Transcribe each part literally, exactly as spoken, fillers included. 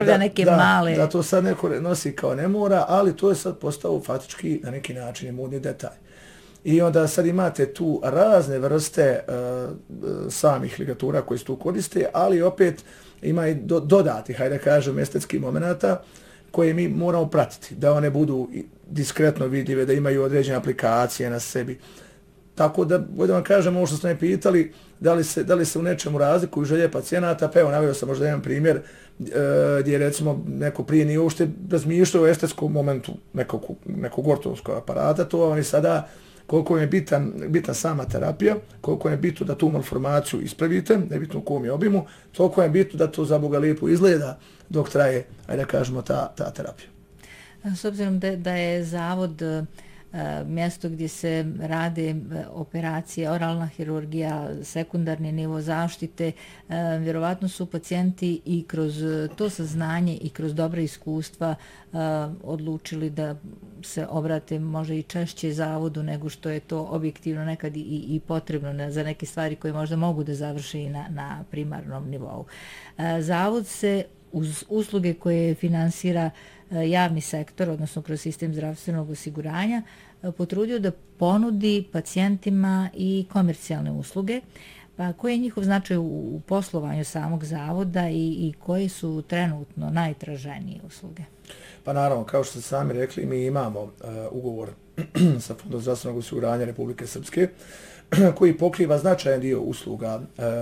da, neke da, male... Da to sad neko nosi kao ne mora, ali to je sad postao faktički na neki način je modni detalj. I onda sad imate tu razne vrste uh, samih ligatura koji se tu koriste, ali opet ima i do, dodati, hajde da kažem, estetskih momenata koje mi moramo pratiti, da one budu diskretno vidljive, da imaju određene aplikacije na sebi. Tako da, da vam kažem, ovo što ste me pitali, da li se, da li se u nečemu razlikuju želje pacijenata, pa evo, naveo sam možda jedan primjer e, gdje recimo neko prije nije uopšte razmišljao o estetskom momentu nekog, nekog ortodonskog aparata, to oni sada koliko je bitan, bitna sama terapija, koliko je bitno da tu malformaciju ispravite, nebitno u kom je obimu, toliko je bitno da to za Boga lijepo izgleda dok traje, ajde da kažemo, ta, ta terapija. S obzirom da, da je zavod mjesto gdje se rade operacije, oralna hirurgija, sekundarni nivo zaštite, vjerovatno su pacijenti i kroz to saznanje i kroz dobra iskustva odlučili da se obrate možda i češće zavodu nego što je to objektivno nekad i, i potrebno za neke stvari koje možda mogu da završe i na, na primarnom nivou. Zavod se uz usluge koje finansira javni sektor, odnosno kroz sistem zdravstvenog osiguranja, potrudio da ponudi pacijentima i komercijalne usluge. Pa koji je njihov značaj u poslovanju samog zavoda i, i koje su trenutno najtraženije usluge? Pa naravno, kao što ste sami rekli, mi imamo uh, ugovor sa Fondom zdravstvenog osiguranja Republike Srpske koji pokriva značajan dio usluga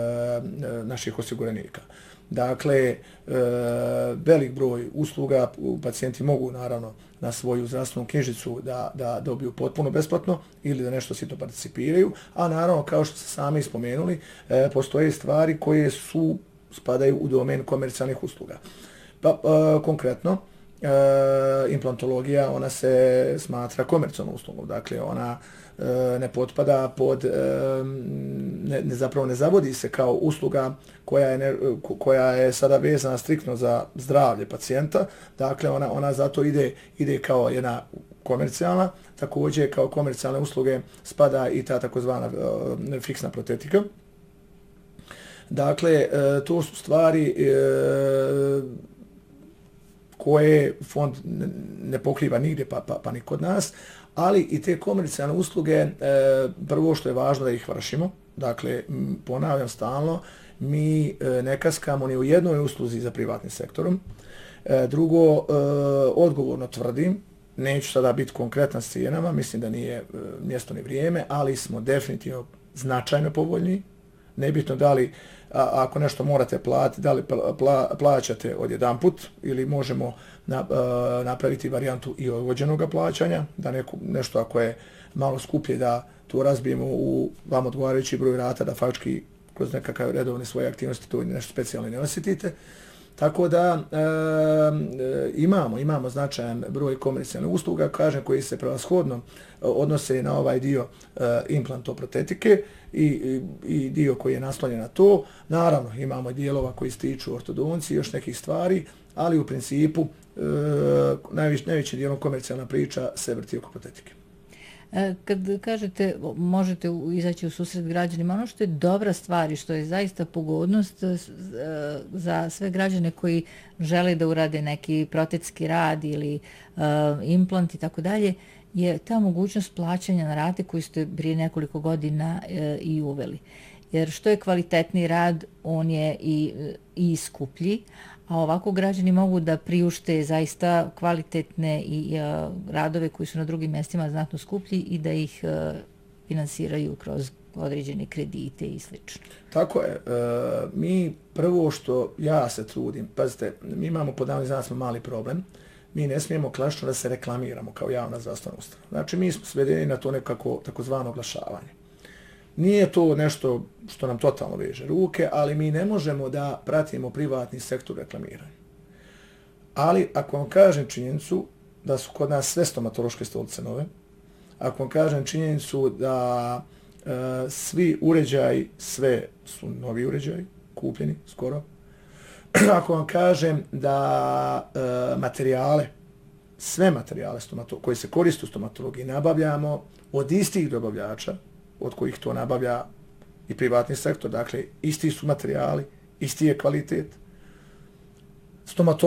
uh, naših osiguranika. Dakle, e, velik broj usluga pacijenti mogu naravno na svoju zdravstvenu knjižicu da, da dobiju potpuno besplatno ili da nešto sitno participiraju, a naravno, kao što ste sami spomenuli, e, postoje stvari koje su spadaju u domen komercijalnih usluga. Pa, e, konkretno, e, implantologija, ona se smatra komercijalnom uslugom, dakle, ona ne potpada pod, ne, ne, zapravo ne zavodi se kao usluga koja je, ne, koja je sada vezana striktno za zdravlje pacijenta, dakle ona, ona zato ide, ide kao jedna komercijalna, također kao komercijalne usluge spada i ta takozvana uh, fiksna protetika. Dakle, uh, to su stvari uh, koje fond ne pokriva nigdje pa, pa, pa ni kod nas, ali i te komercijalne usluge, e, prvo što je važno da ih vršimo, dakle, ponavljam stalno, mi e, ne kaskamo ni u jednoj usluzi za privatnim sektorom. E, drugo, e, odgovorno tvrdim, neću sada biti konkretan s cijenama, mislim da nije e, mjesto ni vrijeme, ali smo definitivno značajno povoljni. Nebitno da li, a, ako nešto morate platiti, da li pla, pla, plaćate odjedanput ili možemo na, a, napraviti varijantu i odgođenog plaćanja, da neko, nešto ako je malo skuplje da to razbijemo u vam odgovarajući broj rata, da faktički kroz nekakav redovne svoje aktivnosti to nešto specijalno ne osjetite. Tako da e, e, imamo, imamo značajan broj komercijalnih usluga, kažem, koji se prevashodno odnose na ovaj dio e, implantoprotetike i, i, i dio koji je naslonjen na to. Naravno, imamo dijelova koji se tiču ortodoncije i još nekih stvari, ali u principu e, najviš, najveći dijelom komercijalna priča se vrti oko protetike. Kad kažete možete izaći u susret građanima, ono što je dobra stvar i što je zaista pogodnost za sve građane koji žele da urade neki protetski rad ili uh, implant i tako dalje, je ta mogućnost plaćanja na rate koju ste prije nekoliko godina uh, i uveli. Jer što je kvalitetni rad, on je i, i skuplji, a ovako građani mogu da priušte zaista kvalitetne i uh, radove koji su na drugim mjestima znatno skuplji i da ih uh, finansiraju kroz određene kredite i sl. Tako je. E, mi prvo što ja se trudim, pazite, mi imamo pod navodnim znacima mali problem, mi ne smijemo klasično da se reklamiramo kao javna zdravstvena ustanova. Znači mi smo svedeni na to nekako takozvano oglašavanje. Nije to nešto što nam totalno veže ruke, ali mi ne možemo da pratimo privatni sektor reklamiranja. Ali ako vam kažem činjenicu da su kod nas sve stomatološke stolice nove, ako vam kažem činjenicu da e, svi uređaji, sve su novi uređaji, kupljeni skoro, ako vam kažem da e, materijale, sve materijale koji se koriste u stomatologiji nabavljamo od istih dobavljača, od kojih to nabavlja i privatni sektor, dakle, isti su materijali, isti je kvalitet. Stomatologija